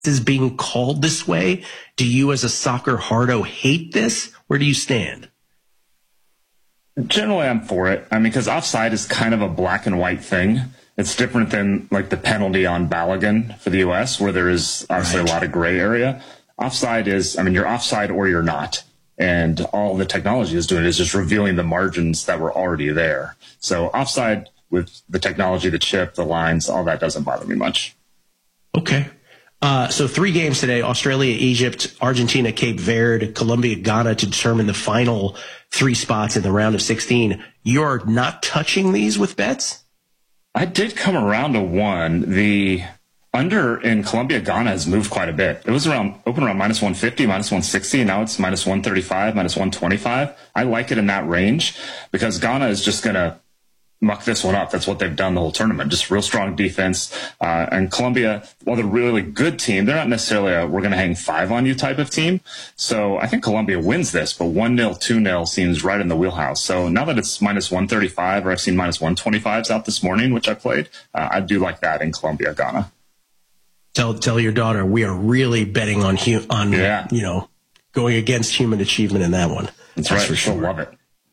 is being called this way? Do you, as a soccer hardo, hate this? Where do you stand? Generally, I'm for it. I mean, because offside is kind of a black and white thing. It's different than like the penalty on Balogun for the U.S., where there is obviously a lot of gray area. Offside is, I mean, you're offside or you're not. And all the technology is doing is just revealing the margins that were already there. So offside with the technology, the chip, the lines, all that doesn't bother me much. Okay. So 3 games today: Australia, Egypt, Argentina, Cape Verde, Colombia, Ghana, to determine the final 3 spots in the round of 16. You're not touching these with bets? I did come around to one. The under in Colombia, Ghana has moved quite a bit. It was open around minus 150, minus 160. Now it's minus 135, minus 125. I like it in that range because Ghana is just going to muck this one up. That's what they've done the whole tournament. Just real strong defense. And Colombia, while they're a really good team, they're not necessarily a we're going to hang 5 on you type of team. So I think Colombia wins this, but 1-0, 2-0 seems right in the wheelhouse. So now that it's minus 135, or I've seen minus 125s out this morning, which I played, I do like that in Colombia, Ghana. Tell your daughter we are really betting on going against human achievement in that one. That's right. For sure. She'll love it.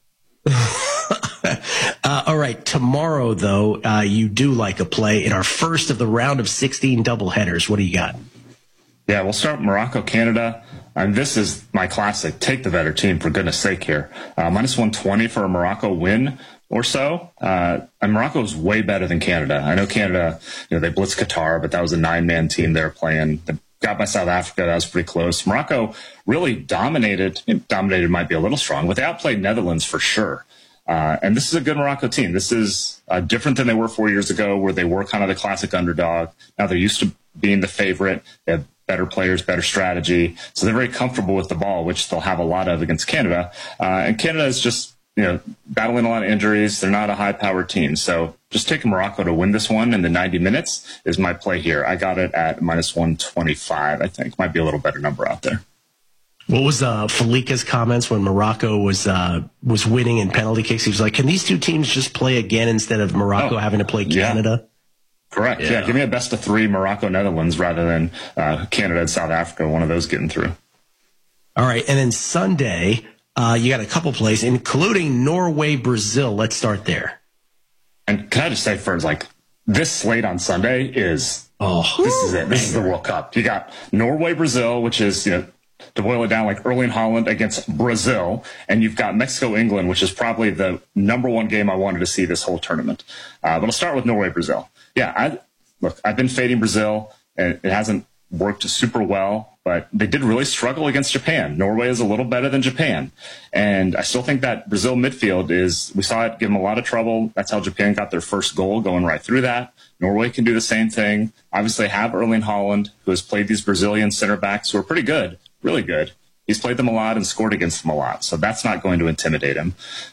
All right. Tomorrow, though, you do like a play in our first of the round of 16 doubleheaders. What do you got? Yeah, we'll start Morocco, Canada. And this is my classic. Take the better team, for goodness sake here. Minus 120 for a Morocco win or so. And Morocco is way better than Canada. I know Canada, they blitzed Qatar, but that was a 9-man team they were playing. They got by South Africa. That was pretty close. Morocco really dominated. Dominated might be a little strong, but they outplayed Netherlands for sure. And this is a good Morocco team. This is different than they were 4 years ago, where they were kind of the classic underdog. Now they're used to being the favorite. They have better players, better strategy. So they're very comfortable with the ball, which they'll have a lot of against Canada. And Canada is just, battling a lot of injuries. They're not a high-powered team. So just taking Morocco to win this one in the 90 minutes is my play here. I got it at minus 125, I think. Might be a little better number out there. What was Falika's comments when Morocco was winning in penalty kicks? He was like, can these 2 teams just play again instead of Morocco having to play Canada? Yeah. Correct. Yeah. Give me a best of 3 Morocco, Netherlands rather than Canada and South Africa, one of those getting through. All right. And then Sunday, you got a couple plays, including Norway, Brazil. Let's start there. And can I just say first, this slate on Sunday is, this is it. This is the World Cup. You got Norway, Brazil, which is, to boil it down, like Erling Haaland against Brazil. And you've got Mexico, England, which is probably the number 1 game I wanted to see this whole tournament. But I'll start with Norway, Brazil. Yeah, I've been fading Brazil, and it hasn't worked super well, but they did really struggle against Japan. Norway is a little better than Japan. And I still think that Brazil midfield we saw it give them a lot of trouble. That's how Japan got their first goal, going right through that. Norway can do the same thing. Obviously have Erling Haaland, who has played these Brazilian center backs who are pretty good. Really good. He's played them a lot and scored against them a lot, so that's not going to intimidate him.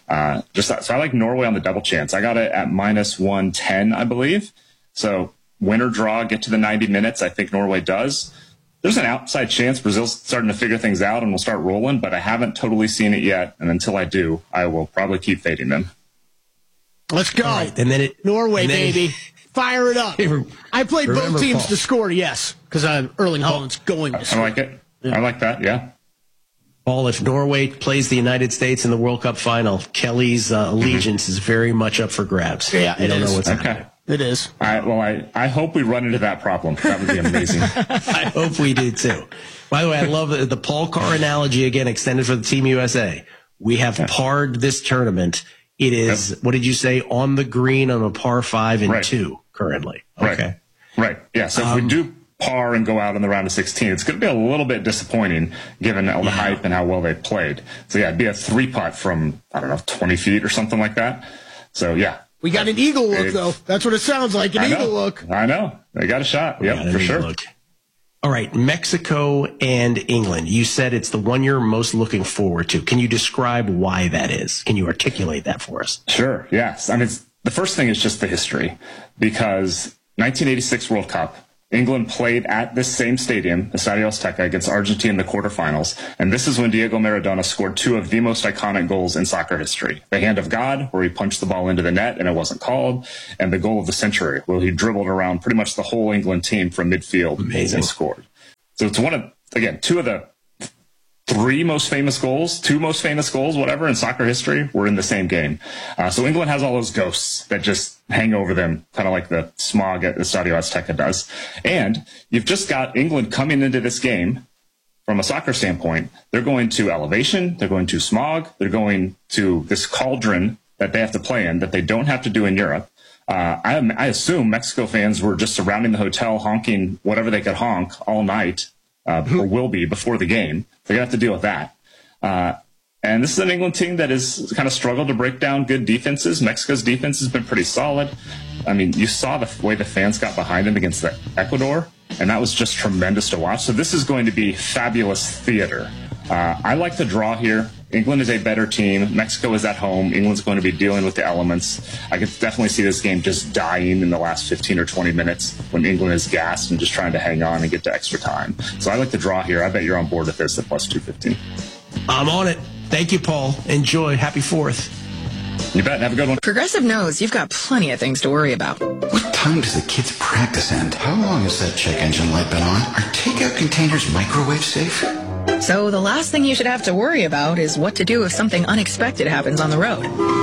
So I like Norway on the double chance. I got it at minus 110, I believe. So win or draw, get to the 90 minutes. I think Norway does. There's an outside chance Brazil's starting to figure things out and will start rolling, but I haven't totally seen it yet. And until I do, I will probably keep fading them. Let's go. Right, and then Norway, baby. Fire it up. I played both teams to score, yes, because Erling Haaland's going to score. I like it. Yeah. I like that, yeah. Paul, if Norway plays the United States in the World Cup final, Kelly's allegiance is very much up for grabs. Yeah, I don't know what's happening. It is. All right, well, I hope we run into that problem. That would be amazing. I hope we do, too. By the way, I love the Paul Carr analogy, again, extended for the Team USA. We have parred this tournament. It is, what did you say, on the green on a par 5 and 2 currently. Okay. Right. Yeah, so if we do par and go out in the round of 16, it's going to be a little bit disappointing given all the hype and how well they played. So, yeah, it'd be a 3-putt from, 20 feet or something like that. So, yeah. We got an eagle look, though. That's what it sounds like, an eagle look. I know. They got a shot. Yeah, for sure. Look. All right, Mexico and England. You said it's the one you're most looking forward to. Can you describe why that is? Can you articulate that for us? Sure, yes. The first thing is just the history, because 1986 World Cup, England played at this same stadium, the Estadio Azteca, against Argentina in the quarterfinals. And this is when Diego Maradona scored 2 of the most iconic goals in soccer history. The hand of God, where he punched the ball into the net and it wasn't called, and the goal of the century, where he dribbled around pretty much the whole England team from midfield. Amazing. And scored. So it's two of the two most famous goals, whatever, in soccer history were in the same game. So England has all those ghosts that just hang over them, kind of like the smog at Estadio Azteca does. And you've just got England coming into this game from a soccer standpoint. They're going to elevation, they're going to smog, they're going to this cauldron that they have to play in that they don't have to do in Europe. I assume Mexico fans were just surrounding the hotel honking whatever they could honk all night, or will be before the game. They're going to have to deal with that. And this is an England team that has kind of struggled to break down good defenses. Mexico's defense has been pretty solid. I mean, you saw the way the fans got behind them against Ecuador, and that was just tremendous to watch. So this is going to be fabulous theater. I like the draw here. England is a better team. Mexico is at home. England's going to be dealing with the elements. I could definitely see this game just dying in the last 15 or 20 minutes when England is gassed and just trying to hang on and get to extra time. So I like the draw here. I bet you're on board with this at plus 215. I'm on it. Thank you, Paul. Enjoy. Happy 4th. You bet. Have a good one. Progressive knows you've got plenty of things to worry about. What time does the kids' practice end? How long has that check engine light been on? Are takeout containers microwave safe? So the last thing you should have to worry about is what to do if something unexpected happens on the road.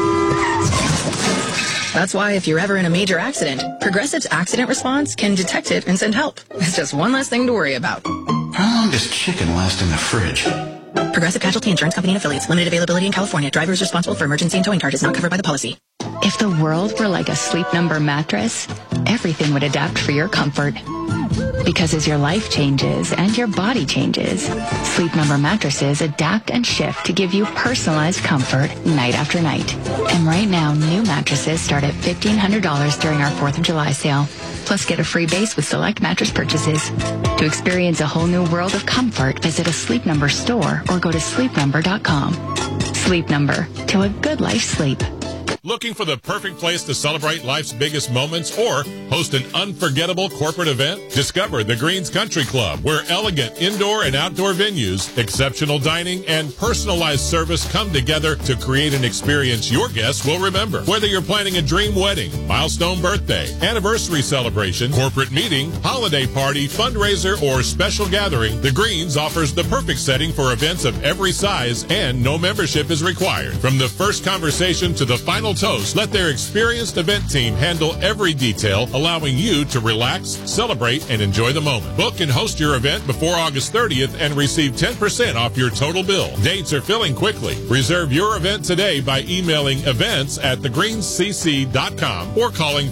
That's why if you're ever in a major accident, Progressive's accident response can detect it and send help. It's just one less thing to worry about. How long does chicken last in the fridge? Progressive Casualty Insurance Company and Affiliates. Limited availability in California. Driver is responsible for emergency and towing charges not covered by the policy. If the world were like a Sleep Number mattress, everything would adapt for your comfort. Because as your life changes and your body changes, Sleep Number mattresses adapt and shift to give you personalized comfort night after night. And right now, new mattresses start at $1,500 during our 4th of July sale. Plus, get a free base with select mattress purchases. To experience a whole new world of comfort, visit a Sleep Number store or go to sleepnumber.com. Sleep Number, to a good life sleep. Looking for the perfect place to celebrate life's biggest moments or host an unforgettable corporate event? Discover the Greens Country Club, where elegant indoor and outdoor venues, exceptional dining, and personalized service come together to create an experience your guests will remember. Whether you're planning a dream wedding, milestone birthday, anniversary celebration, corporate meeting, holiday party, fundraiser, or special gathering, the Greens offers the perfect setting for events of every size, and no membership is required. From the first conversation to the final toast, let their experienced event team handle every detail, allowing you to relax, celebrate, and enjoy the moment. Book and host your event before August 30th and receive 10% off your total bill. Dates are filling quickly. Reserve your event today by emailing events@thegreenscc.com or calling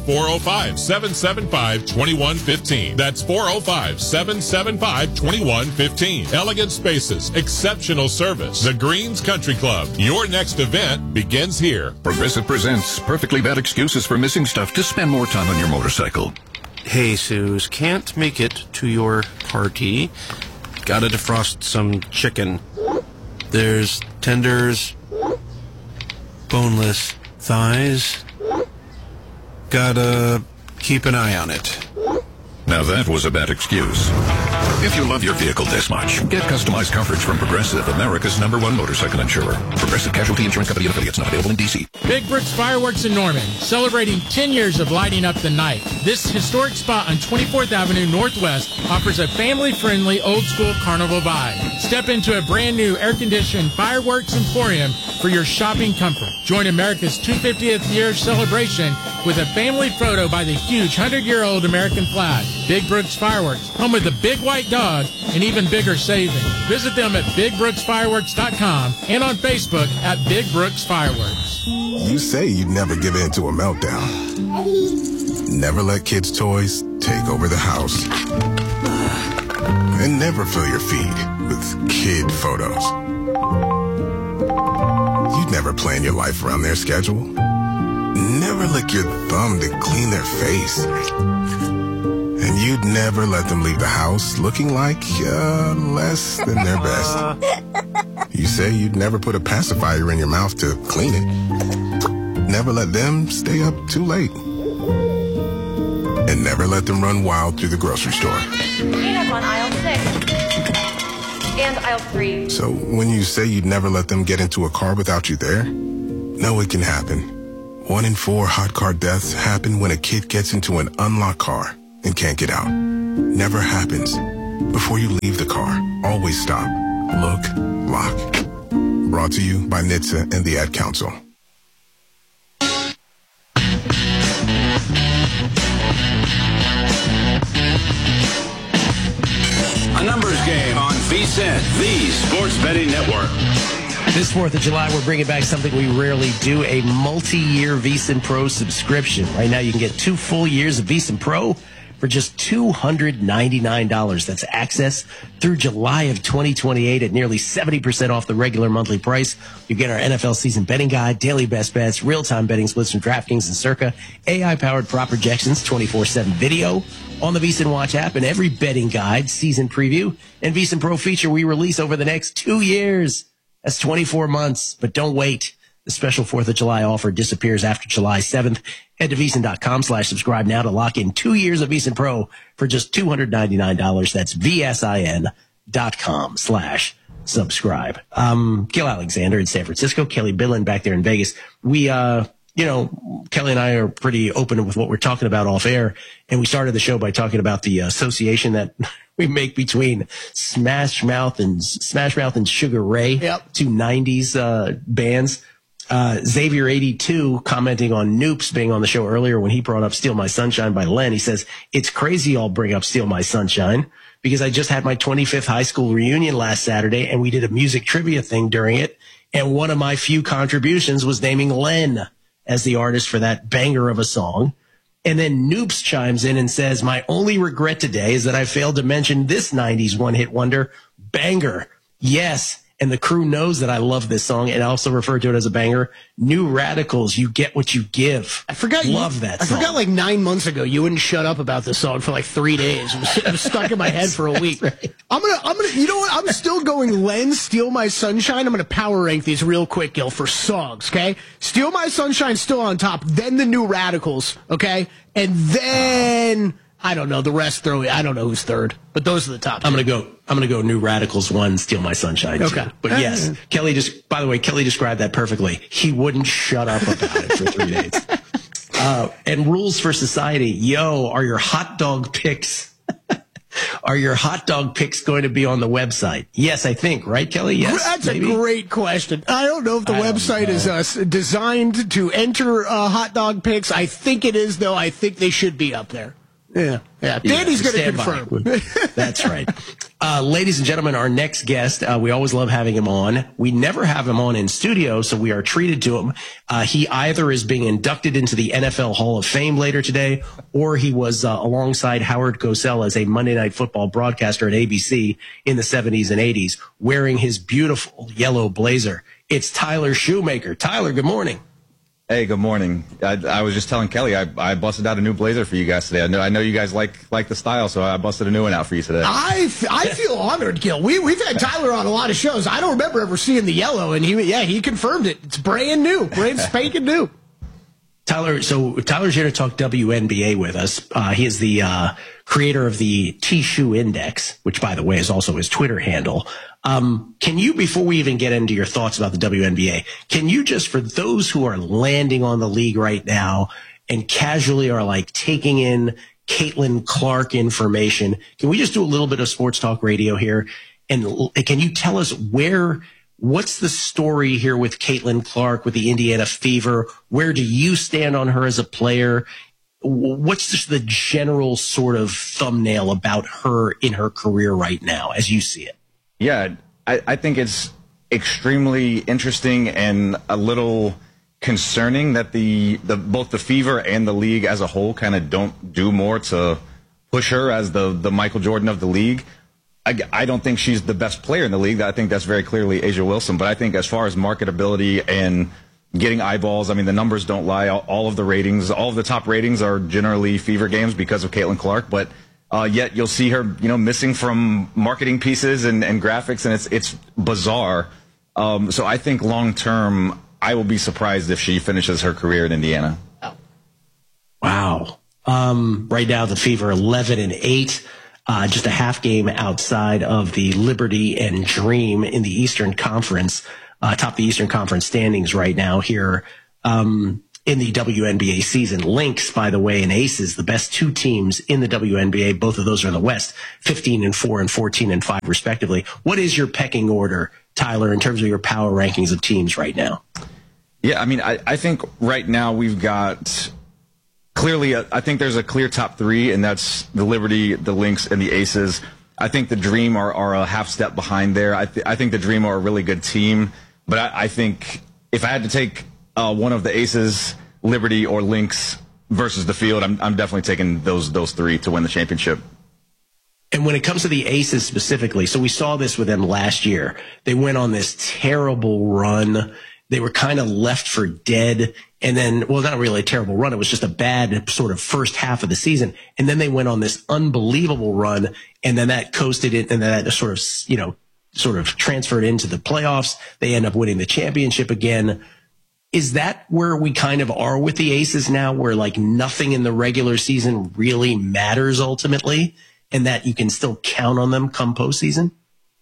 405-775-2115. That's 405-775-2115. Elegant spaces, exceptional service. The Greens Country Club. Your next event begins here. Progressive presents Perfectly Bad Excuses for Missing Stuff to spend more time on your motorcycle. Hey, Suze, can't make it to your party. Gotta defrost some chicken. There's tenders, boneless thighs. Gotta keep an eye on it. Now that was a bad excuse. If you love your vehicle this much, get customized coverage from Progressive, America's #1 motorcycle insurer. Progressive Casualty Insurance Company and Affiliates, not available in D.C. Big Brooks Fireworks in Norman, celebrating 10 years of lighting up the night. This historic spot on 24th Avenue Northwest offers a family-friendly, old-school carnival vibe. Step into a brand-new air-conditioned fireworks emporium for your shopping comfort. Join America's 250th year celebration with a family photo by the huge 100-year-old American flag. Big Brooks Fireworks, home of the big white dog and even bigger savings. Visit them at BigBrooksFireworks.com and on Facebook at Big Brooks Fireworks. You say you'd never give in to a meltdown. Never let kids' toys take over the house. And never fill your feed with kid photos. You'd never plan your life around their schedule. Never lick your thumb to clean their face. And you'd never let them leave the house looking like less than their best. You say you'd never put a pacifier in your mouth to clean it. Never let them stay up too late. And never let them run wild through the grocery store. Peanuts on aisle 6 and aisle 3. So when you say you'd never let them get into a car without you there, no, it can happen. 1 in 4 hot car deaths happen when a kid gets into an unlocked car and can't get out. Never happens. Before you leave the car, always stop, look, lock. Brought to you by NHTSA and the Ad Council. A numbers game on VSiN, the Sports Betting Network. This 4th of July, we're bringing back something we rarely do, a multi-year VSiN Pro subscription. Right now, you can get 2 full years of VSiN Pro for just $299. That's access through July of 2028 at nearly 70% off the regular monthly price. You get our NFL season betting guide, daily best bets, real-time betting splits from DraftKings and Circa, AI-powered prop projections, 24/7 video on the VSiN Watch app, and every betting guide, season preview, and VSiN Pro feature we release over the next 2 years. That's 24 months, but don't wait. The special 4th of July offer disappears after July 7th. Head to VSiN.com/subscribe now to lock in 2 years of VSiN Pro for just $299. That's VSIN.com/subscribe. Gil Alexander in San Francisco, Kelly Billin back there in Vegas. We, Kelly and I are pretty open with what we're talking about off air. And we started the show by talking about the association that we make between Smash Mouth and Sugar Ray, two 90s bands. Xavier 82 commenting on Noops being on the show earlier when he brought up Steal My Sunshine by Len. He says, it's crazy y'all bring up Steal My Sunshine because I just had my 25th high school reunion last Saturday and we did a music trivia thing during it. And one of my few contributions was naming Len as the artist for that banger of a song. And then Noops chimes in and says, my only regret today is that I failed to mention this 90s one-hit wonder, Banger. Yes. And the crew knows that I love this song and also refer to it as a banger. New Radicals, You Get What You Give. I forgot. Love that song. I forgot like 9 months ago you wouldn't shut up about this song for like 3 days. It was stuck in my head for a week. Right. I'm gonna, you know what? I'm still going Len, Steal My Sunshine. I'm gonna power rank these real quick, Gil, for songs, okay? Steal My Sunshine still on top, then the New Radicals, okay? And then, I don't know, the rest I don't know who's third, but those are the top two. I'm gonna go New Radicals 1, Steal My Sunshine 2. Okay. But yes, Kelly described that perfectly. He wouldn't shut up about it for 3 days. And Rules for Society. Yo, are your hot dog picks going to be on the website? Yes, I think, right, Kelly? Yes. That's maybe a great question. I don't know if the website is designed to enter hot dog picks. I think it is, though. I think they should be up there. Yeah. Danny's going to confirm. That's right. Ladies and gentlemen, our next guest, we always love having him on. We never have him on in studio, so we are treated to him. He either is being inducted into the NFL Hall of Fame later today, or he was alongside Howard Cosell as a Monday Night Football broadcaster at ABC in the 70s and 80s, wearing his beautiful yellow blazer. It's Tyler Shoemaker. Tyler, good morning. Hey, good morning. I was just telling Kelly I busted out a new blazer for you guys today. I know you guys like the style, so I busted a new one out for you today. I feel honored, Gil. We've had Tyler on a lot of shows. I don't remember ever seeing the yellow, and he confirmed it. It's brand new, brand spanking new. Tyler's here to talk WNBA with us. He is the creator of the T-Shoe Index, which, by the way, is also his Twitter handle. Can you, before we even get into your thoughts about the WNBA, can you just, for those who are landing on the league right now and casually are like taking in Caitlin Clark information, can we just do a little bit of sports talk radio here? And can you tell us what's the story here with Caitlin Clark, with the Indiana Fever? Where do you stand on her as a player? What's just the general sort of thumbnail about her in her career right now, as you see it? Yeah, I think it's extremely interesting and a little concerning that both the Fever and the league as a whole kind of don't do more to push her as the Michael Jordan of the league. I don't think she's the best player in the league. I think that's very clearly A'ja Wilson. But I think as far as marketability and getting eyeballs, I mean, the numbers don't lie. All of the top ratings are generally Fever games because of Caitlin Clark. But yet you'll see her, missing from marketing pieces and graphics, and it's bizarre. So I think long term, I will be surprised if she finishes her career in Indiana. Wow. Right now, the Fever 11-8. Just a half game outside of the Liberty and Dream in the Eastern Conference, top the Eastern Conference standings right now here. in the WNBA season. Lynx, by the way, and Aces, the best two teams in the WNBA. Both of those are in the West, 15-4 and 14-5 respectively. What is your pecking order, Tyler, in terms of your power rankings of teams right now? Yeah, I mean, I think right now we've got clearly, I think there's a clear top three, and that's the Liberty, the Lynx, and the Aces. I think the Dream are a half step behind there. I think the Dream are a really good team, but I think if I had to take one of the Aces, Liberty, or Lynx versus the field, I'm definitely taking those three to win the championship. And when it comes to the Aces specifically, so we saw this with them last year. They went on this terrible run. They were kind of left for dead. And then, well, not really a terrible run. It was just a bad sort of first half of the season. And then they went on this unbelievable run. And then that coasted it. And then that sort of transferred into the playoffs. They end up winning the championship again. Is that where we kind of are with the Aces now, where like nothing in the regular season really matters ultimately, and that you can still count on them come postseason?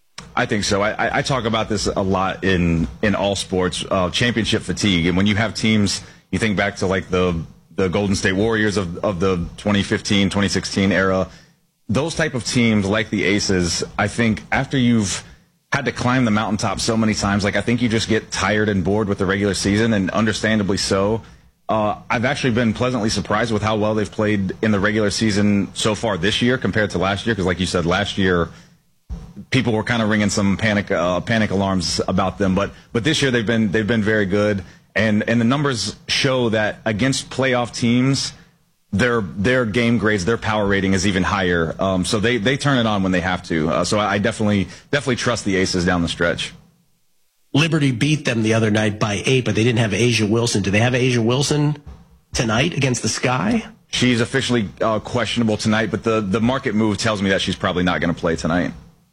I think so. I talk about this a lot in all sports, championship fatigue. And when you have teams, you think back to like the Golden State Warriors of the 2015, 2016 era, those type of teams like the Aces, I think after you've had to climb the mountaintop so many times, like I think you just get tired and bored with the regular season, and understandably so. I've actually been pleasantly surprised with how well they've played in the regular season so far this year compared to last year. Because like you said, last year, people were kind of ringing some panic alarms about them, but this year they've been very good, and the numbers show that against playoff teams, their game grades, their power rating is even higher. So they turn it on when they have to. So I definitely trust the Aces down the stretch. Liberty beat them the other night by 8, but they didn't have A'ja Wilson. Do they have A'ja Wilson tonight against the Sky? She's officially questionable tonight, but the market move tells me that she's probably not going to play tonight.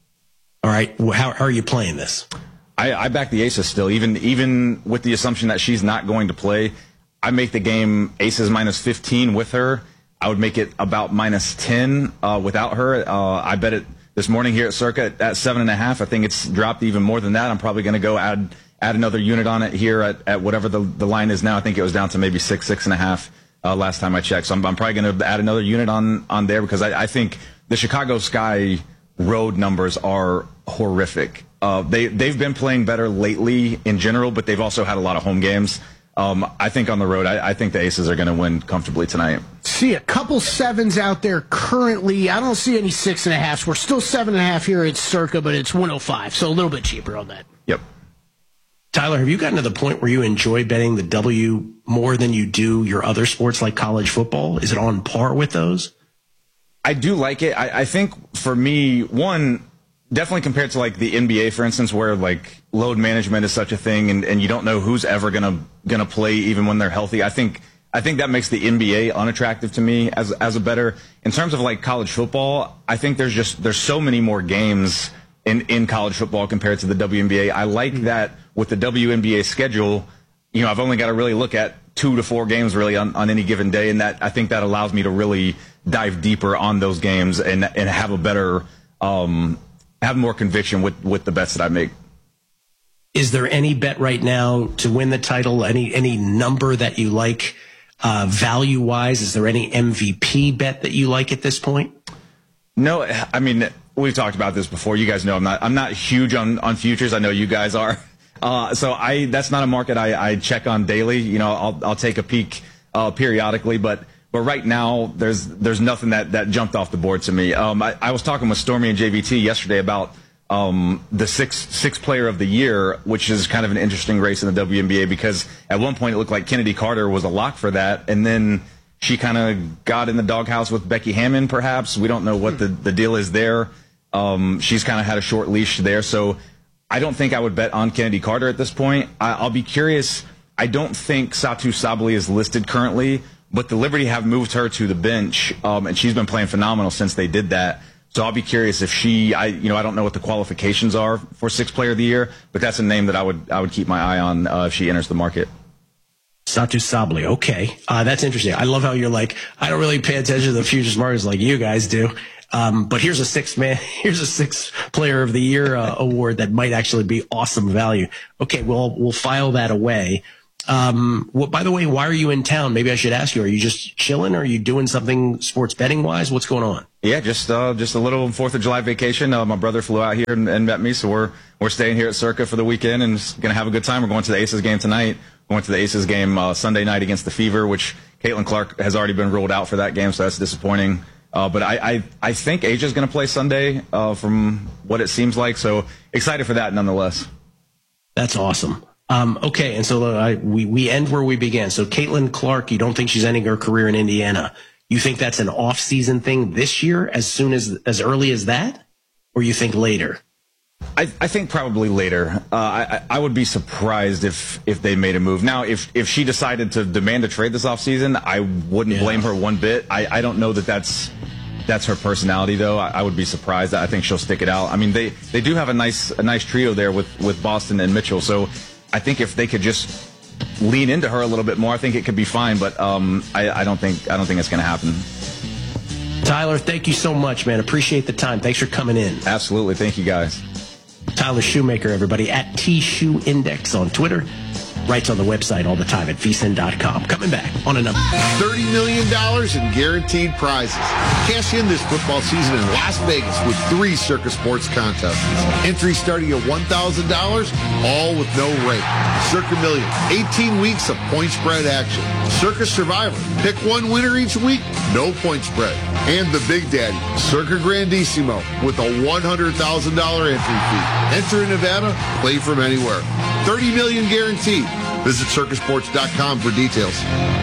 All right. How are you playing this? I back the Aces still, even with the assumption that she's not going to play. I make the game Aces -15 with her. I would make it about -10 without her. I bet it this morning here at Circa at 7.5. I think it's dropped even more than that. I'm probably going to go add another unit on it here at whatever the line is now. I think it was down to maybe 6.5 last time I checked. So I'm probably going to add another unit on there, because I think the Chicago Sky road numbers are horrific. They've been playing better lately in general, but they've also had a lot of home games. I think on the road, I think the Aces are going to win comfortably tonight. See a couple 7s out there currently. I don't see any 6.5s. We're still 7.5 here at Circa, but it's 105, so a little bit cheaper on that. Yep. Tyler, have you gotten to the point where you enjoy betting the W more than you do your other sports like college football? Is it on par with those? I do like it. I think for me, one, definitely compared to like the NBA, for instance, where like load management is such a thing, and you don't know who's ever gonna play even when they're healthy. I think that makes the NBA unattractive to me as a bettor. In terms of like college football, I think there's so many more games in college football compared to the WNBA. I like that with the WNBA schedule, I've only got to really look at 2 to 4 games really on any given day, and that I think that allows me to really dive deeper on those games and have a better have more conviction with the bets that I make. Is there any bet right now to win the title? Any number that you like value wise? Is there any MVP bet that you like at this point? No, I mean, we've talked about this before. You guys know I'm not huge on futures. I know you guys are. So that's not a market I check on daily. I'll take a peek periodically, but right now there's nothing that jumped off the board to me. I was talking with Stormy and JVT yesterday about the sixth player of the year, which is kind of an interesting race in the WNBA, because at one point it looked like Kennedy Carter was a lock for that, and then she kind of got in the doghouse with Becky Hammon, perhaps. We don't know what the deal is there. She's kind of had a short leash there, so I don't think I would bet on Kennedy Carter at this point. I'll be curious. I don't think Satou Sabally is listed currently, but the Liberty have moved her to the bench, and she's been playing phenomenal since they did that. So I'll be curious if I don't know what the qualifications are for sixth player of the year, but that's a name that I would keep my eye on if she enters the market. Satou Sabally, okay. That's interesting. I love how you're like, I don't really pay attention to the futures markets like you guys do. But here's a sixth player of the year award that might actually be awesome value. Okay, well, we'll file that away. By the way, why are you in town? Maybe I should ask you, are you just chilling? Or are you doing something sports betting wise? What's going on? Yeah, just a little 4th of July vacation. My brother flew out here and met me, so we're staying here at Circa for the weekend and just going to have a good time. We're going to the Aces game tonight. We went to the Aces game Sunday night against the Fever, which Caitlin Clark has already been ruled out for that game, so that's disappointing. But I think Asia's going to play Sunday from what it seems like, so excited for that nonetheless. That's awesome. Okay, and so we end where we began. So Caitlin Clark, you don't think she's ending her career in Indiana. You think that's an off-season thing this year, as early as that? Or you think later? I think probably later. I would be surprised if they made a move. Now, if she decided to demand a trade this offseason, I wouldn't blame her one bit. I don't know that's her personality, though. I would be surprised. I think she'll stick it out. I mean, they do have a nice trio there with Boston and Mitchell, so I think if they could just lean into her a little bit more, I think it could be fine. But I don't think it's going to happen. Tyler, thank you so much, man. Appreciate the time. Thanks for coming in. Absolutely. Thank you, guys. Tyler Shoemaker, everybody, at TShoeIndex on Twitter. Writes on the website all the time at vsin.com. Coming back on another $30 million in guaranteed prizes. Cash in this football season in Las Vegas with 3 Circa Sports contests. Entry starting at $1,000, all with no rate. Circa Million, 18 weeks of point spread action. Circa Survivor, pick one winner each week, no point spread. And the Big Daddy, Circa Grandissimo, with a $100,000 entry fee. Enter in Nevada, play from anywhere. $30 million guaranteed. Visit circusports.com for details.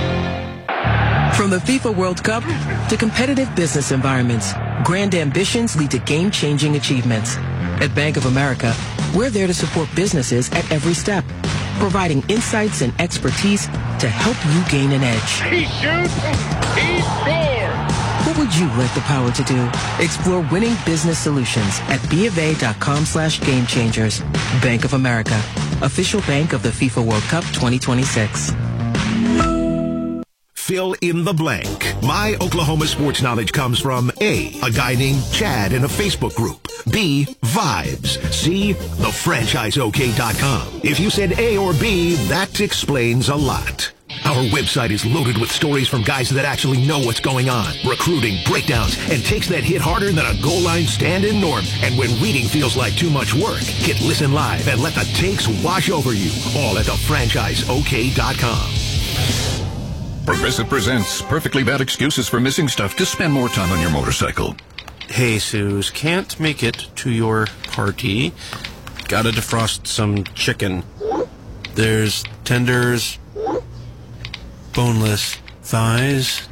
From the FIFA World Cup to competitive business environments, grand ambitions lead to game-changing achievements. At Bank of America, we're there to support businesses at every step, providing insights and expertise to help you gain an edge. He shoots, he scores! What would you like the power to do? Explore winning business solutions at BofA.com/gamechangers. Bank of America, official bank of the FIFA World Cup 2026. Fill in the blank. My Oklahoma sports knowledge comes from A, a guy named Chad in a Facebook group. B, vibes. C, thefranchiseok.com. If you said A or B, that explains a lot. Our website is loaded with stories from guys that actually know what's going on, recruiting, breakdowns, and takes that hit harder than a goal line stand-in norm. And when reading feels like too much work, hit listen live and let the takes wash over you. All at thefranchiseok.com. Progressive presents perfectly bad excuses for missing stuff to spend more time on your motorcycle. Hey, Suze, can't make it to your party. Gotta defrost some chicken. There's tenders, boneless thighs.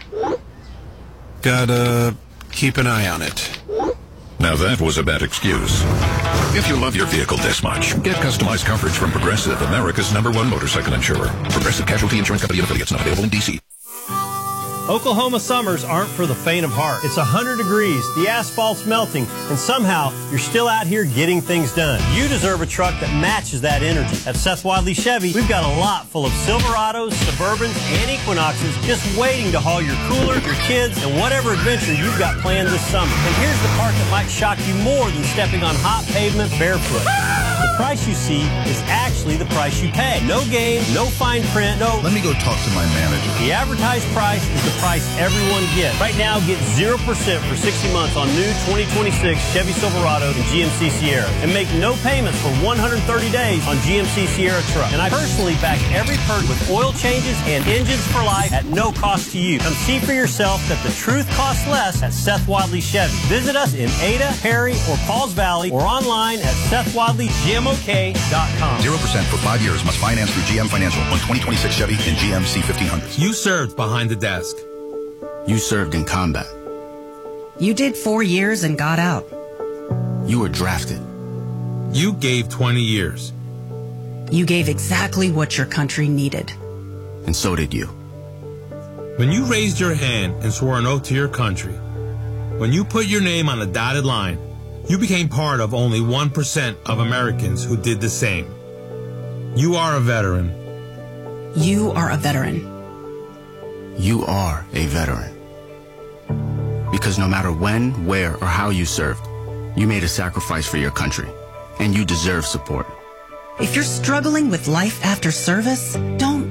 Gotta keep an eye on it. Now that was a bad excuse. If you love your vehicle this much, get customized coverage from Progressive, America's #1 motorcycle insurer. Progressive Casualty Insurance Company and affiliates, not available in D.C. Oklahoma summers aren't for the faint of heart. It's 100 degrees, the asphalt's melting, and somehow you're still out here getting things done. You deserve a truck that matches that energy. At Seth Wadley Chevy, we've got a lot full of Silverados, Suburbans, and Equinoxes just waiting to haul your cooler, your kids, and whatever adventure you've got planned this summer. And here's the part that might shock you more than stepping on hot pavement barefoot. The price you see is actually the price you pay. No game, no fine print, no... Let me go talk to my manager. The advertised price is the price everyone gets. Right now, get 0% for 60 months on new 2026 Chevy Silverado and GMC Sierra. And make no payments for 130 days on GMC Sierra truck. And I personally back every perk with oil changes and engines for life at no cost to you. Come see for yourself that the truth costs less at Seth Wadley Chevy. Visit us in Ada, Perry, or Pauls Valley, or online at SethWadleyGMOK.com. 0% for 5 years. Must finance through GM Financial on 2026 Chevy and GMC 1500s. You served behind the desk. You served in combat. You did 4 years and got out. You were drafted. You gave 20 years. You gave exactly what your country needed. And so did you. When you raised your hand and swore an oath to your country, when you put your name on a dotted line, you became part of only 1% of Americans who did the same. You are a veteran. You are a veteran. You are a veteran. Because no matter when, where, or how you served, you made a sacrifice for your country, and you deserve support. If you're struggling with life after service, don't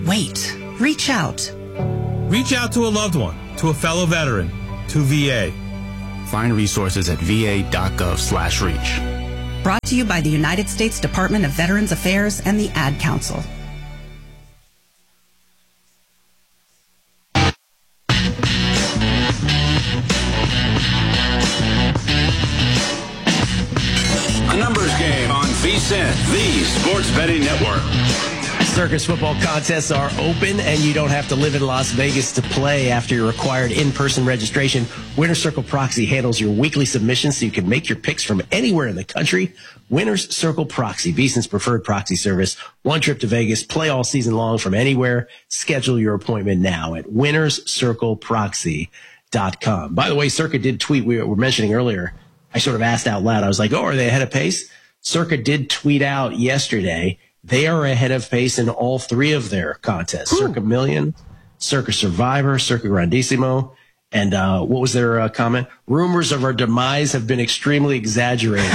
wait. Reach out. Reach out to a loved one, to a fellow veteran, to VA. Find resources at va.gov/reach. Brought to you by the United States Department of Veterans Affairs and the Ad Council. A numbers game on VSiN, the Sports Betting Network. Circus football contests are open, and you don't have to live in Las Vegas to play after your required in-person registration. Winner's Circle Proxy handles your weekly submissions so you can make your picks from anywhere in the country. Winner's Circle Proxy, VSiN's preferred proxy service. One trip to Vegas, play all season long from anywhere. Schedule your appointment now at winnerscircleproxy.com. By the way, Circa did tweet, we were mentioning earlier, I sort of asked out loud, I was like, oh, are they ahead of pace? Circa did tweet out yesterday, they are ahead of pace in all three of their contests. Circa Million, Circa Survivor, Circa Grandissimo, and what was their comment? Rumors of our demise have been extremely exaggerated.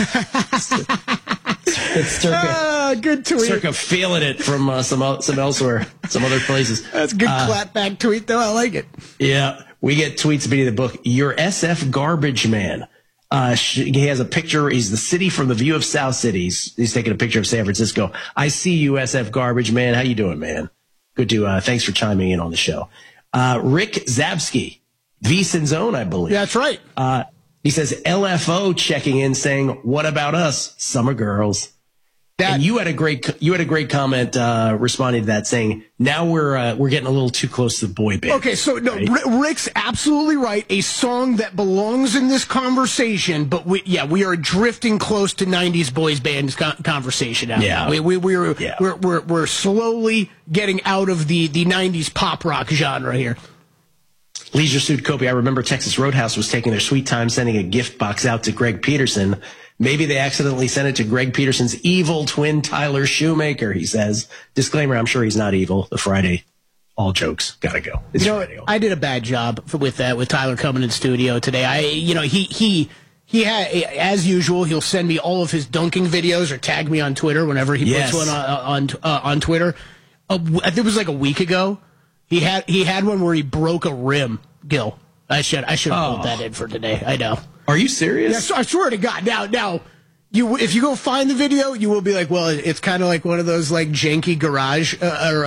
It's Circa, good tweet. Circa feeling it from some elsewhere, some other places. That's a good clapback tweet, though. I like it. Yeah, we get tweets beating the book. Your SF garbage man. He has a picture. He's the city from the view of South City. He's taking a picture of San Francisco. I see you, SF garbage man. How you doing, man? Good to, thanks for chiming in on the show. Rick Zabsky, VSiN's own, I believe. Yeah, that's right. He says LFO checking in saying, what about us, summer girls? And you had a great comment responding to that, saying now we're getting a little too close to the boy band. Okay, so no, right? Rick's absolutely right. A song that belongs in this conversation, but we are drifting close to '90s boys band conversation. Now. Yeah, we're slowly getting out of the '90s pop rock genre here. Leisure Suit Kobe, I remember Texas Roadhouse was taking their sweet time sending a gift box out to Greg Peterson. Maybe they accidentally sent it to Greg Peterson's evil twin, Tyler Shoemaker, he says. Disclaimer, I'm sure he's not evil. The Friday, all jokes, gotta go. It's Friday. I did a bad job with that, with Tyler coming in studio today. He had, as usual, he'll send me all of his dunking videos or tag me on Twitter whenever he puts one on Twitter. I think it was like a week ago. He had one where he broke a rim, Gil. I should have pulled that in for today. I know. Are you serious? Yeah, I swear to God. Now, if you go find the video, you will be like, well, it's kind of like one of those like janky garage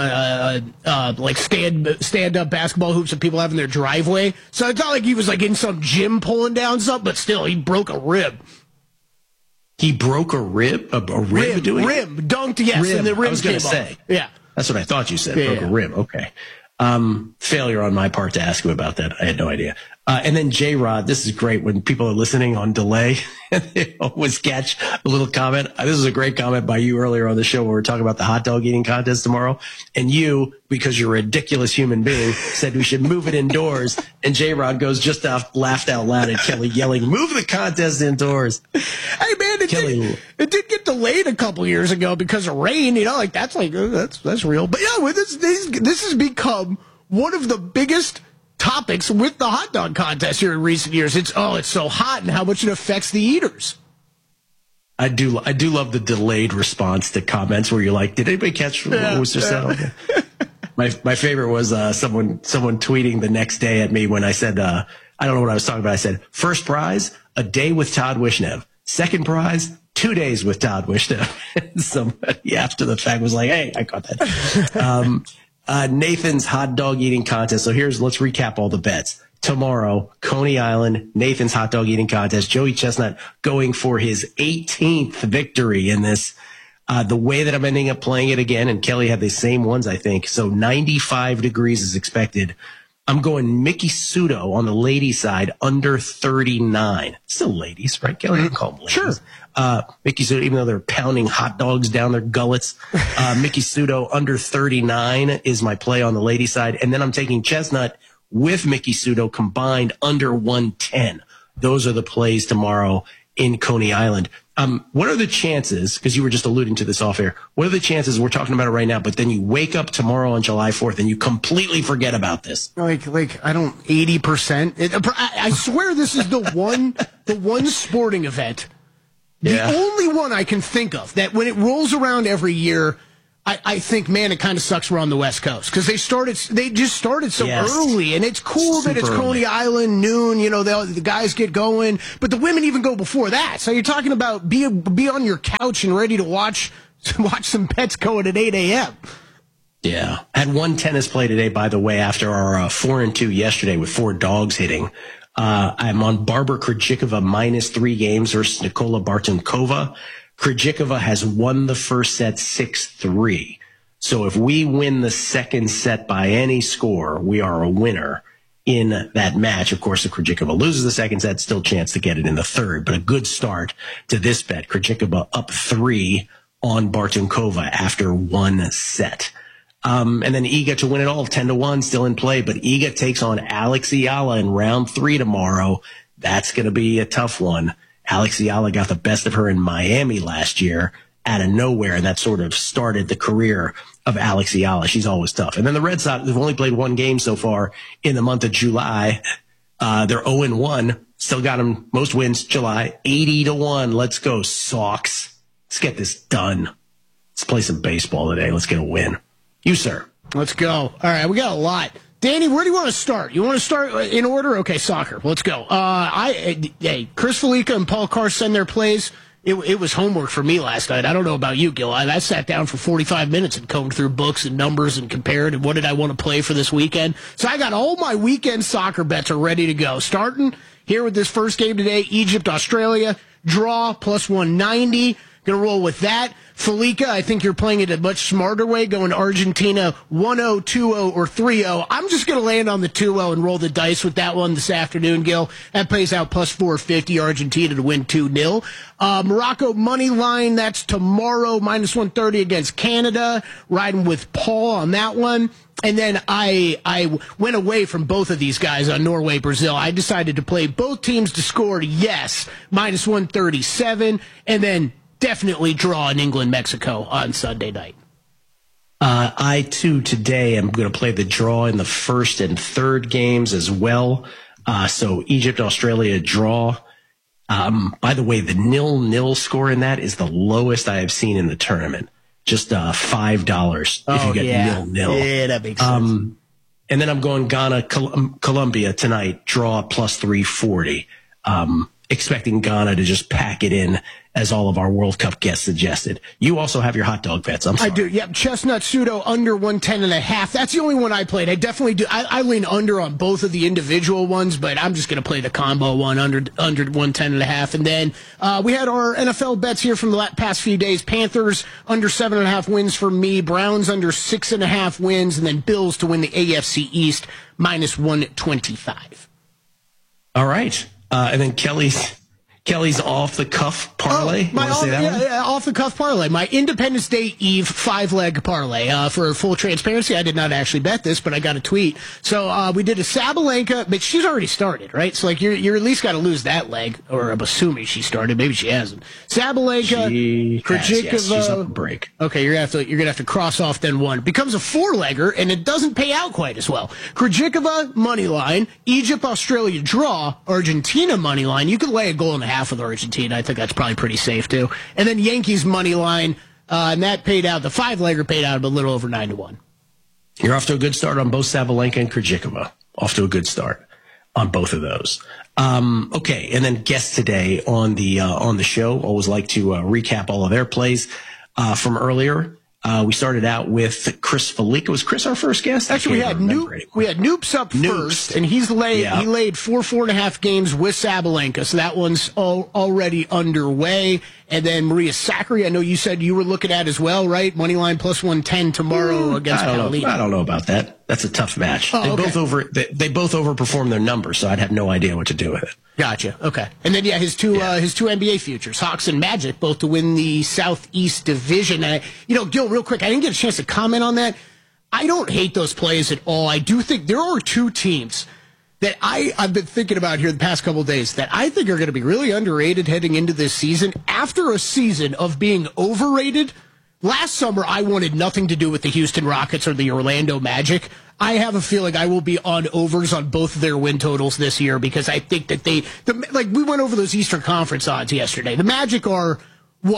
like stand-up basketball hoops that people have in their driveway. So it's not like he was like in some gym pulling down something, but still, he broke a rib. He broke a rib? A rib doing it? Dunked, yes, rib. And the rib I was going to say. Yeah. That's what I thought you said. Broke a rib. Okay. Failure on my part to ask you about that. I had no idea. And then J-Rod, this is great when people are listening on delay and they always catch a little comment. This is a great comment by you earlier on the show where we're talking about the hot dog eating contest tomorrow. And you, because you're a ridiculous human being, said we should move it indoors. And J-Rod goes just laughed out loud at Kelly yelling, move the contest indoors. Hey man, it did get delayed a couple years ago because of rain, that's real. But yeah, this has become one of the biggest topics with the hot dog contest here in recent years. It's so hot and how much it affects the eaters. I do love the delayed response to comments where you're like, did anybody catch what was just said? My favorite was someone tweeting the next day at me when I said I don't know what I was talking about. I said, first prize, a day with Todd Wishnev. Second prize, 2 days with Todd Wishnev. Somebody after the fact was like, hey, I caught that. Nathan's hot dog eating contest. So let's recap all the bets. Tomorrow, Coney Island, Nathan's hot dog eating contest. Joey Chestnut going for his 18th victory in this. The way that I'm ending up playing it again, and Kelly had the same ones, I think. So 95 degrees is expected. I'm going Mickey Sudo on the ladies' side under 39. Still ladies, right, Kelly? You can call them ladies. Sure. Mickey Sudo, even though they're pounding hot dogs down their gullets, Mickey Sudo under 39 is my play on the ladies' side. And then I'm taking Chestnut with Mickey Sudo combined under 110. Those are the plays tomorrow in Coney Island. What are the chances, because you were just alluding to this off air, what are the chances, we're talking about it right now, but then you wake up tomorrow on July 4th and you completely forget about this? Like I don't, 80%. I swear this is the one sporting event, the only one I can think of that when it rolls around every year, I think, man, it kind of sucks we're on the West Coast because they just started so early, and it's cool that it's Coney Island, noon, the guys get going, but the women even go before that. So you're talking about be on your couch and ready to watch some bets going at 8 a.m. Yeah. Had one tennis play today, by the way, after our 4-2 yesterday with 4 dogs hitting. I'm on Barbara Krejcikova -3 games versus Nikola Bartunkova. Krejcikova has won the first set 6-3. So if we win the second set by any score, we are a winner in that match. Of course, if Krejcikova loses the second set, still chance to get it in the third. But a good start to this bet. Krejcikova up 3 on Bartunkova after 1 set. And then Iga to win it all, 10-1, still in play. But Iga takes on Alex Ayala in round 3 tomorrow. That's going to be a tough one. Alex Ayala got the best of her in Miami last year out of nowhere, and that sort of started the career of Alex Ayala. She's always tough. And then the Red Sox, they've only played 1 game so far in the month of July. They're 0-1. Still got them most wins July, 80-1. Let's go, Sox. Let's get this done. Let's play some baseball today. Let's get a win. You, sir. Let's go. All right, we got a lot. Danny, where do you want to start? You want to start in order? Okay, soccer. Let's go. Chris Felica and Paul Carr send their plays. It was homework for me last night. I don't know about you, Gil. I sat down for 45 minutes and combed through books and numbers and compared and what did I want to play for this weekend. So I got all my weekend soccer bets are ready to go. Starting here with this first game today, Egypt, Australia, draw plus 190. Going to roll with that. Felica, I think you're playing it a much smarter way, going to Argentina 1-0, 2-0, or 3-0. I'm just going to land on the 2-0 and roll the dice with that one this afternoon, Gil. That plays out plus 450, Argentina to win 2-0. Morocco money line, that's tomorrow, minus 130 against Canada. Riding with Paul on that one. And then I went away from both of these guys on Norway, Brazil. I decided to play both teams to score, yes, minus 137, and then definitely draw in England, Mexico on Sunday night. I, too, today am going to play the draw in the first and third games as well. So Egypt, Australia draw. By the way, the 0-0 score in that is the lowest I have seen in the tournament. Just $5 if you get 0-0. Yeah, that makes sense. And then I'm going Ghana, Colombia tonight, draw plus 340. Expecting Ghana to just pack it in, as all of our World Cup guests suggested. You also have your hot dog bets. I'm sorry. I do. Yep. Chestnut pseudo under 110.5. That's the only one I played. I definitely do. I lean under on both of the individual ones, but I'm just going to play the combo one under 110.5. And then we had our NFL bets here from the past few days. Panthers under 7.5 wins for me. Browns under 6.5 wins, and then Bills to win the AFC East minus 125. All right. And then Kelly's off the cuff parlay. Off the cuff parlay. My Independence Day Eve 5-leg parlay. For full transparency, I did not actually bet this, but I got a tweet. So we did a Sabalenka, but she's already started, right? So like you're at least got to lose that leg, or I'm assuming she started. Maybe she hasn't. Sabalenka, Krejcikova. Yes, she's up a break. Okay, you're gonna have to cross off then one. It becomes a 4-legger, and it doesn't pay out quite as well. Krejcikova money line, Egypt, Australia draw, Argentina money line. You could lay a goal and a half with Argentina. I think that's probably pretty safe too. And then Yankees money line, and that paid out. The 5-legger paid out a little over 9-1. You're off to a good start on both Sabalenka and Krejcikova. Off to a good start on both of those. Okay, and then guests today on the show. Always like to recap all of their plays from earlier. We started out with Chris Felica. Was Chris our first guest? Actually, we had Noops up first, and he laid 4.5 games with Sabalenka, so that one's already underway. And then Maria Sakkari, I know you said you were looking at as well, right? Moneyline plus 110 tomorrow against Carolina. I don't know about that. That's a tough match. They both overperform their numbers, so I'd have no idea what to do with it. Gotcha. Okay. And then his two NBA futures, Hawks and Magic, both to win the Southeast Division. And Gil, real quick, I didn't get a chance to comment on that. I don't hate those plays at all. I do think there are two teams that I've been thinking about here the past couple of days that I think are going to be really underrated heading into this season. After a season of being overrated, last summer I wanted nothing to do with the Houston Rockets or the Orlando Magic. I have a feeling I will be on overs on both of their win totals this year because I think that we went over those Eastern Conference odds yesterday. The Magic are,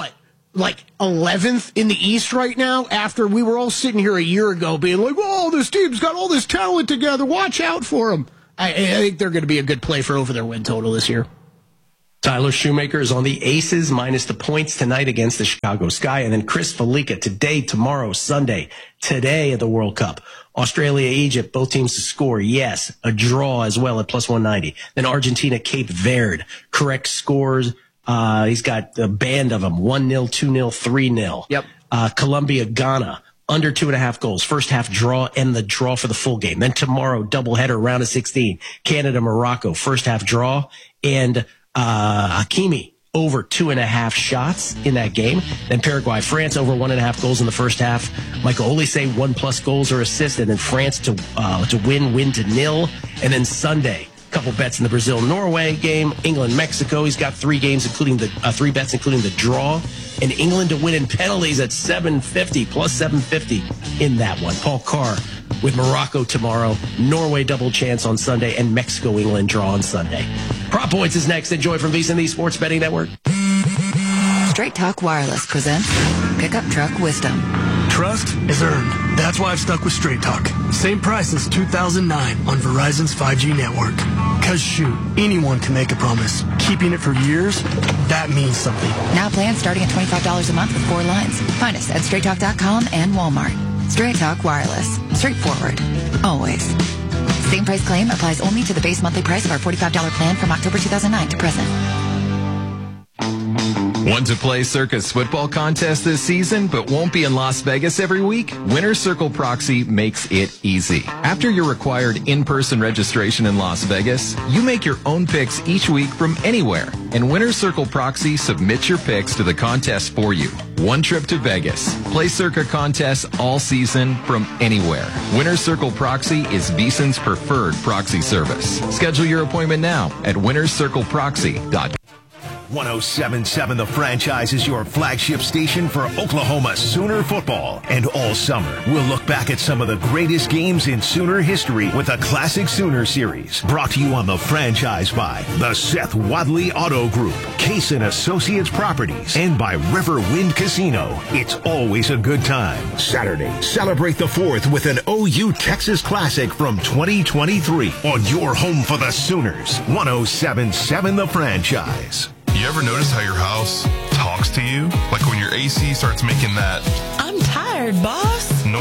like 11th in the East right now after we were all sitting here a year ago being like, oh, this team's got all this talent together. Watch out for them. I think they're going to be a good play for over their win total this year. Tyler Shoemaker is on the Aces minus the points tonight against the Chicago Sky. And then Chris Felica today, tomorrow, Sunday, today at the World Cup. Australia, Egypt, both teams to score. Yes. A draw as well at plus 190. Then Argentina, Cape Verde. Correct scores. He's got a band of them. 1-0, 2-0, 3-0. Yep. Colombia, Ghana. Under 2.5 goals. First half draw and the draw for the full game. Then tomorrow, doubleheader, round of 16. Canada, Morocco. First half draw and Hakimi over 2.5 shots in that game. Then Paraguay, France over 1.5 goals in the first half. Michael Olise 1+ goals or assists, and then France to win to 0. And then Sunday, couple bets in the Brazil-Norway game. England-Mexico. He's got 3 games, including the 3 bets, including the draw. And England to win in penalties at 750 plus 750 in that one. Paul Carr with Morocco tomorrow. Norway double chance on Sunday, and Mexico-England draw on Sunday. Prop Points is next. Enjoy from VSiN, the Sports Betting Network. Straight Talk Wireless presents Pickup Truck Wisdom. Trust is earned. That's why I've stuck with Straight Talk. Same price since 2009 on Verizon's 5G network. Cause shoot, anyone can make a promise. Keeping it for years, that means something. Now plans starting at $25 a month with 4 lines. Find us at straighttalk.com and Walmart. Straight Talk Wireless. Straightforward. Always. Same price claim applies only to the base monthly price of our $45 plan from October 2009 to present. Want to play Circa's football contest this season, but won't be in Las Vegas every week? Winner Circle Proxy makes it easy. After your required in-person registration in Las Vegas, you make your own picks each week from anywhere. And Winner Circle Proxy submits your picks to the contest for you. One trip to Vegas. Play Circa contests all season from anywhere. Winner Circle Proxy is VSiN's preferred proxy service. Schedule your appointment now at winnercircleproxy.com. 107.7 The Franchise is your flagship station for Oklahoma Sooner football. And all summer, we'll look back at some of the greatest games in Sooner history with a Classic Sooner series. Brought to you on The Franchise by the Seth Wadley Auto Group, Case & Associates Properties, and by Riverwind Casino. It's always a good time. Saturday, celebrate the 4th with an OU Texas Classic from 2023 on your home for the Sooners. 107.7 The Franchise. You ever notice how your house talks to you? Like when your AC starts making that... I'm tired, boss.